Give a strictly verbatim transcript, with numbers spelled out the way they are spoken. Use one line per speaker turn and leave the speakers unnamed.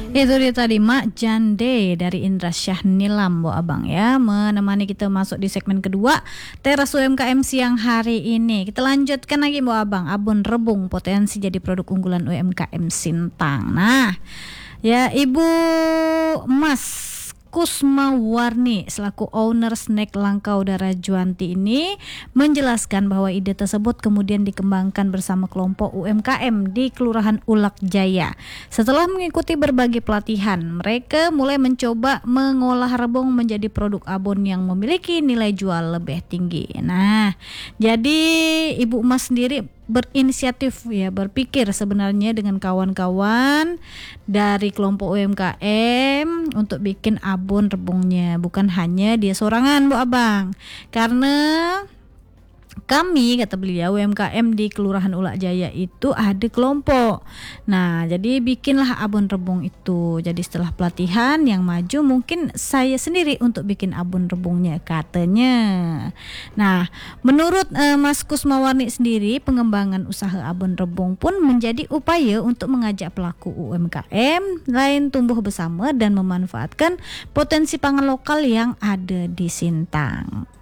Itu dia tadi Mak Jande dari Indra Syah Nilam, Bu Abang ya, menemani kita masuk di segmen kedua Teras U M K M siang hari ini. Kita lanjutkan lagi Bu Abang, abon rebung potensi jadi produk unggulan U M K M Sintang. Nah, ya Ibu Mas Kusmawarni selaku owner Snack Langka Udara Juanti ini menjelaskan bahwa ide tersebut kemudian dikembangkan bersama kelompok U M K M di Kelurahan Ulak Jaya. Setelah mengikuti berbagai pelatihan, mereka mulai mencoba mengolah rebung menjadi produk abon yang memiliki nilai jual lebih tinggi. Nah, jadi Ibu Mas sendiri berinisiatif ya, berpikir sebenarnya dengan kawan-kawan dari kelompok U M K M untuk bikin abon rebungnya, bukan hanya dia sorangan Bu Abang, karena kami, kata beliau, U M K M di Kelurahan Ulak Jaya itu ada kelompok. Nah, jadi bikinlah abon rebung itu. Jadi setelah pelatihan yang maju, mungkin saya sendiri untuk bikin abon rebungnya, katanya. Nah, menurut eh, Mas Kusmawarni sendiri, pengembangan usaha abon rebung pun menjadi upaya untuk mengajak pelaku U M K M lain tumbuh bersama dan memanfaatkan potensi pangan lokal yang ada di Sintang.